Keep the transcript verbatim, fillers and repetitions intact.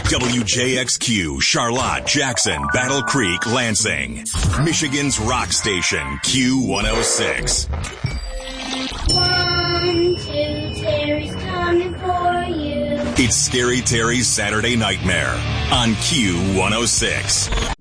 W J X Q, Charlotte, Jackson, Battle Creek, Lansing. Michigan's rock station, Q one oh six. One, two, Terry's coming for you. It's Scary Terry's Saturday Nightmare on Q one oh six.